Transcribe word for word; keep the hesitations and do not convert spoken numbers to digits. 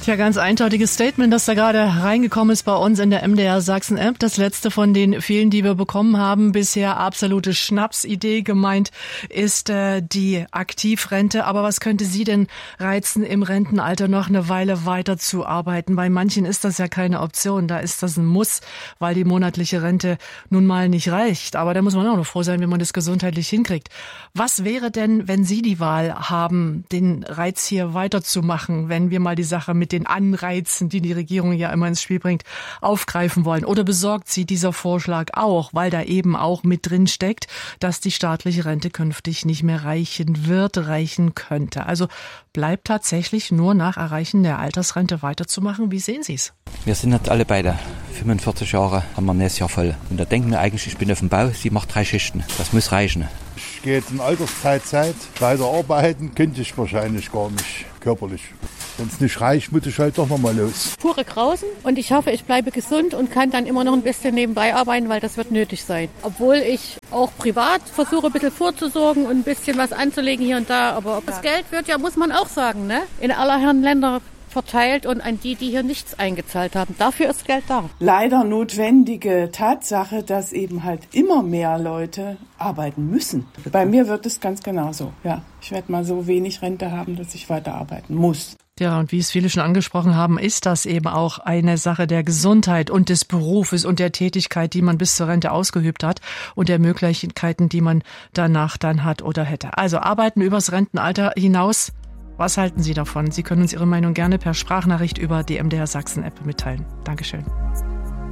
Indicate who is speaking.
Speaker 1: Ja, ganz eindeutiges Statement, das da gerade reingekommen ist bei uns in der M D R Sachsen App. Das letzte von den vielen, die wir bekommen haben. Bisher absolute Schnapsidee. Gemeint ist äh, die Aktivrente. Aber was könnte Sie denn reizen, im Rentenalter noch eine Weile weiter zu arbeiten? Bei manchen ist das ja keine Option. Da ist das ein Muss, weil die monatliche Rente nun mal nicht reicht. Aber da muss man auch noch froh sein, wenn man das gesundheitlich hinkriegt. Was wäre denn, wenn Sie die Wahl haben, den Reiz hier weiterzumachen, wenn wir mal die Sache mit den Anreizen, die die Regierung ja immer ins Spiel bringt, aufgreifen wollen? Oder besorgt Sie dieser Vorschlag auch, weil da eben auch mit drin steckt, dass die staatliche Rente künftig nicht mehr reichen wird, reichen könnte? Also bleibt tatsächlich nur nach Erreichen der Altersrente weiterzumachen. Wie sehen Sie es?
Speaker 2: Wir sind jetzt alle beide fünfundvierzig Jahre, haben wir nächstes Jahr voll. Und da denken wir eigentlich, ich bin auf dem Bau, sie macht drei Schichten. Das muss reichen.
Speaker 3: Ich gehe jetzt in Altersteilzeit, weiter arbeiten, könnte ich wahrscheinlich gar nicht körperlich. Wenn es nicht reicht, muss ich halt doch nochmal los.
Speaker 4: Pure Grausen und ich hoffe, ich bleibe gesund und kann dann immer noch ein bisschen nebenbei arbeiten, weil das wird nötig sein. Obwohl ich auch privat versuche, ein bisschen vorzusorgen und ein bisschen was anzulegen hier und da. Aber das Geld wird ja, muss man auch sagen, ne, in aller Herren Länder verteilt und an die, die hier nichts eingezahlt haben. Dafür ist Geld da.
Speaker 5: Leider notwendige Tatsache, dass eben halt immer mehr Leute arbeiten müssen. Bei mir wird es ganz genauso. Ja, ich werde mal so wenig Rente haben, dass ich weiterarbeiten muss.
Speaker 1: Ja, und wie es viele schon angesprochen haben, ist das eben auch eine Sache der Gesundheit und des Berufes und der Tätigkeit, die man bis zur Rente ausgeübt hat und der Möglichkeiten, die man danach dann hat oder hätte. Also arbeiten übers Rentenalter hinaus. Was halten Sie davon? Sie können uns Ihre Meinung gerne per Sprachnachricht über die M D R Sachsen App mitteilen. Dankeschön.